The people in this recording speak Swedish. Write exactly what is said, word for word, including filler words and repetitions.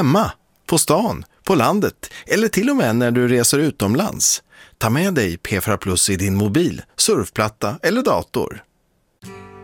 hemma, på stan, på landet eller till och med när du reser utomlands. Ta med dig P fyra Plus i din mobil, surfplatta eller dator.